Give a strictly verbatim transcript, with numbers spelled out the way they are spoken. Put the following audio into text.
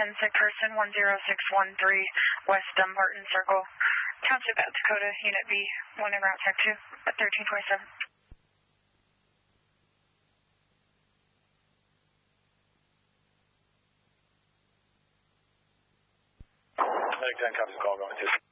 sick person, one zero six one three, West Dumbarton Circle, Township at Dakota, Unit B, one en route Tech two, at thirteen twenty-seven. Medic ten, copies call, going to.